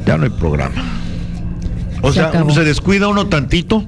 Ya no hay programa. O sea, se descuida uno tantito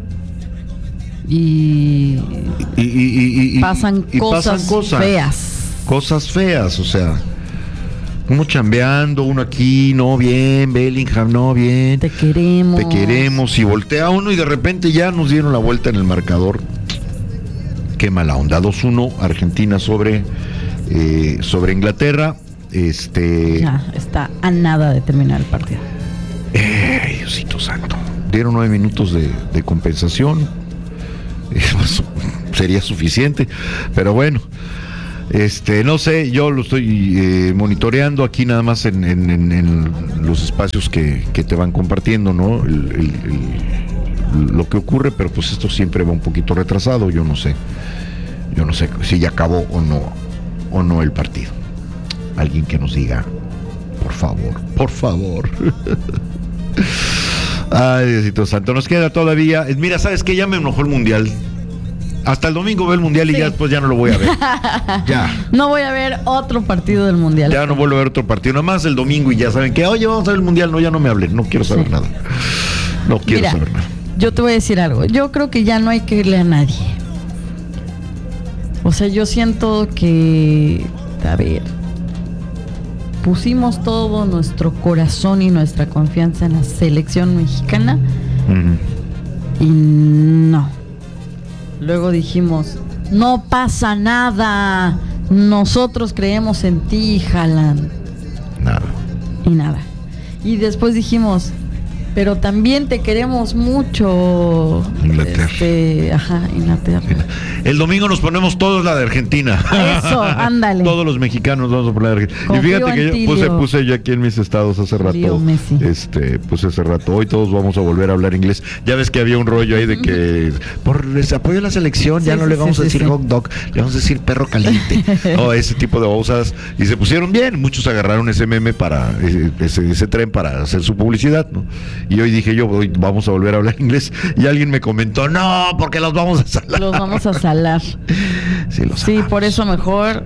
y pasan cosas feas. Cosas feas, o sea, uno chambeando, uno aquí, no, bien, Bellingham, no, bien. Te queremos. Y voltea uno y de repente ya nos dieron la vuelta en el marcador. Qué mala onda. 2-1 Argentina sobre Inglaterra. Ya está a nada de terminar el partido. Diosito santo. Dieron 9 minutos de compensación. Sería suficiente, pero bueno. No sé, yo lo estoy monitoreando aquí nada más en los espacios que te van compartiendo, ¿no? Lo que ocurre, pero pues esto siempre va un poquito retrasado. Yo no sé si ya acabó o no el partido. Alguien que nos diga, por favor. Ay, Diosito santo, nos queda todavía. Mira, ¿sabes qué? Ya me enojó el Mundial. Hasta el domingo veo el Mundial y ya después ya no lo voy a ver. Ya. No voy a ver otro partido del Mundial. Ya no vuelvo a ver otro partido. Nada más el domingo y ya saben que, oye, vamos a ver el Mundial. No, ya no me hablen. No quiero saber nada. No quiero saber nada. Yo te voy a decir algo. Yo creo que ya no hay que irle a nadie. O sea, yo siento que, a ver, pusimos todo nuestro corazón y nuestra confianza en la selección mexicana. Y no. Luego dijimos, no pasa nada, nosotros creemos en ti, Haaland. Nada. Y después dijimos, pero también te queremos mucho. Inglaterra. Inglaterra. El domingo nos ponemos todos la de Argentina. Eso, ándale. Todos los mexicanos vamos a poner la de Argentina. Y fíjate que yo puse yo aquí en mis estados hace rato. Puse hace rato. Hoy todos vamos a volver a hablar inglés. Ya ves que había un rollo ahí de que por el apoyo a la selección ya no le vamos a decir hot dog, le vamos a decir perro caliente. No, ese tipo de babosadas. Y se pusieron bien. Muchos agarraron ese meme para ese tren para hacer su publicidad, ¿no? Y hoy dije yo, hoy vamos a volver a hablar inglés. Y alguien me comentó, no, porque los vamos a salar. Los vamos a salar. Sí, por eso mejor.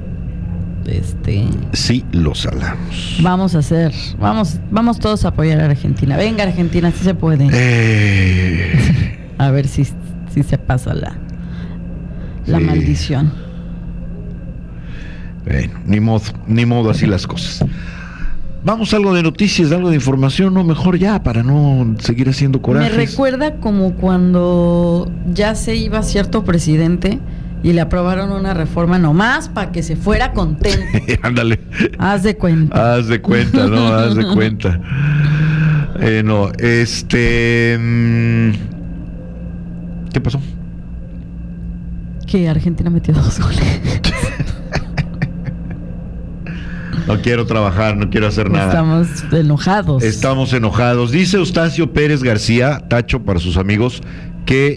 Sí, los salamos. Vamos todos a apoyar a Argentina. Venga, Argentina, sí se puede. A ver si se pasa la maldición. Bueno, ni modo, así las cosas. Vamos a algo de noticias, algo de información, no, mejor ya, para no seguir haciendo corajes. Me recuerda como cuando ya se iba cierto presidente y le aprobaron una reforma nomás para que se fuera contento. Ándale. Haz de cuenta, ¿no? Haz de cuenta. ¿Qué pasó? Que Argentina metió 2 goles. No quiero trabajar, no quiero hacer nada. Estamos enojados. Dice Eustacio Pérez García, Tacho para sus amigos, que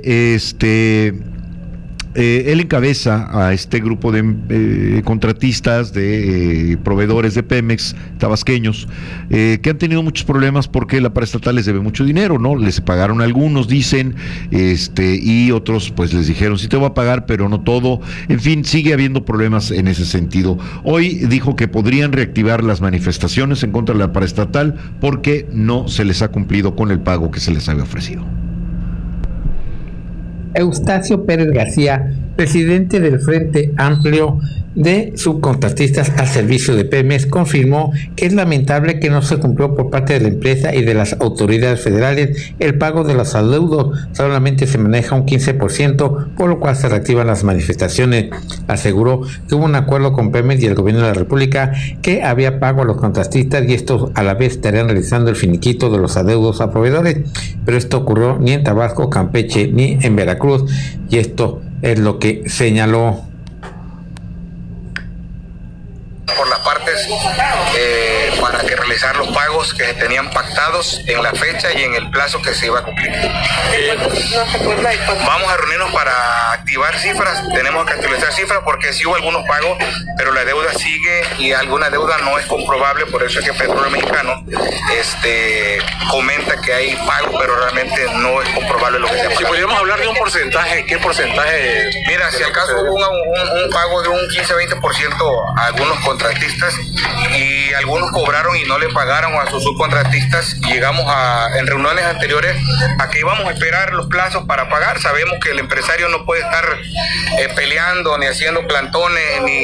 él encabeza a este grupo de contratistas, de proveedores de Pemex, tabasqueños, que han tenido muchos problemas porque la paraestatal les debe mucho dinero, ¿no? Les pagaron algunos, dicen, y otros pues les dijeron, sí te voy a pagar, pero no todo. En fin, sigue habiendo problemas en ese sentido. Hoy dijo que podrían reactivar las manifestaciones en contra de la paraestatal porque no se les ha cumplido con el pago que se les había ofrecido. Eustacio Pérez García, presidente del Frente Amplio de Subcontratistas al Servicio de Pemex, confirmó que es lamentable que no se cumplió por parte de la empresa y de las autoridades federales el pago de los adeudos. Solamente se maneja un 15%, por lo cual se reactivan las manifestaciones. Aseguró que hubo un acuerdo con Pemex y el gobierno de la República que había pago a los contratistas y estos a la vez estarían realizando el finiquito de los adeudos a proveedores, pero esto ocurrió ni en Tabasco, Campeche ni en Veracruz, y esto es lo que señaló. Por las partes para que realizar los pagos que se tenían pactados en la fecha y en el plazo que se iba a cumplir. Vamos a reunirnos para activar cifras, tenemos que actualizar cifras porque sí hubo algunos pagos, pero la deuda sigue y alguna deuda no es comprobable, por eso es que Petróleo Mexicano comenta que hay pago, pero realmente no es comprobable lo que se ha pagado. Si pudiéramos hablar de un porcentaje, ¿qué porcentaje? Mira, si acaso hubo un pago de un 15-20% a algunos contratistas y algunos cobraron y no le pagaron a sus subcontratistas, y llegamos en reuniones anteriores a que íbamos a esperar los plazos para pagar. Sabemos que el empresario no puede estar peleando, ni haciendo plantones,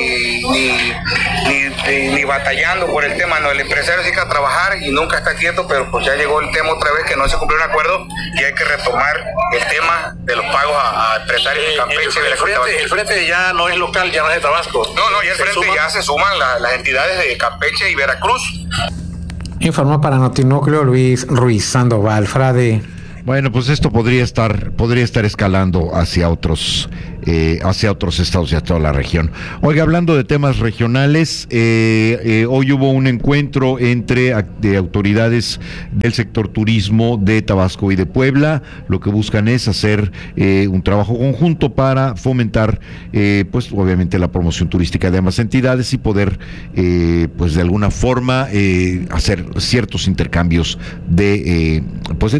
ni batallando por el tema. No, el empresario sí que a trabajar y nunca está quieto, pero pues ya llegó el tema otra vez, que no se cumplió un acuerdo, y hay que retomar el tema de los pagos a empresarios de Campeche. El frente ya no es local, ya no es de Tabasco. No, ya el frente ya se suman las entidades de Campeche y Veracruz. Informó para Notinúcleo Luis Ruiz Sandoval Frade. Bueno, pues esto podría estar escalando hacia otros estados y a toda la región. Oiga, hablando de temas regionales, hoy hubo un encuentro entre autoridades del sector turismo de Tabasco y de Puebla. Lo que buscan es hacer un trabajo conjunto para fomentar, pues obviamente, la promoción turística de ambas entidades y poder, pues de alguna forma, hacer ciertos intercambios de